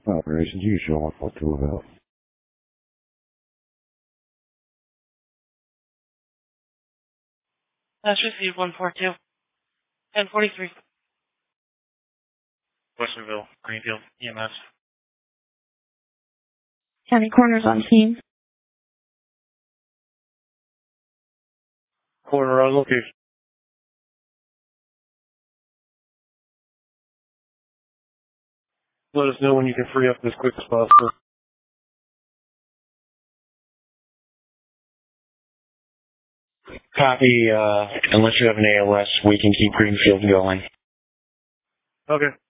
Operation usual, what to about? Last received 142. 1043. Westerville, Greenfield, EMS. County Coroner's on scene. Coroner on location. Let us know when you can free up as quick as possible. Copy, unless you have an ALS, we can keep Greenfield going. Okay.